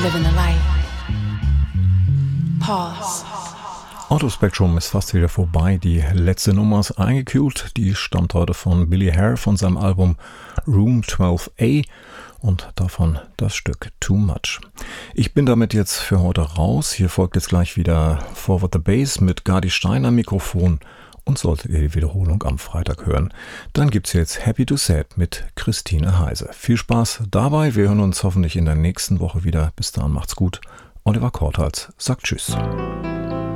living the life. Pause. Autospectrum ist fast wieder vorbei. Die letzte Nummer ist eingekühlt. Die stammt heute von Billy Hare von seinem Album Room 12A und davon das Stück Too Much. Ich bin damit jetzt für heute raus. Hier folgt jetzt gleich wieder Forward the Bass mit Gadi Steiner Mikrofon. Und solltet ihr die Wiederholung am Freitag hören, dann gibt's jetzt Happy to Sad mit Christine Heise. Viel Spaß dabei. Wir hören uns hoffentlich in der nächsten Woche wieder. Bis dahin macht's gut. Oliver Korthals sagt Tschüss.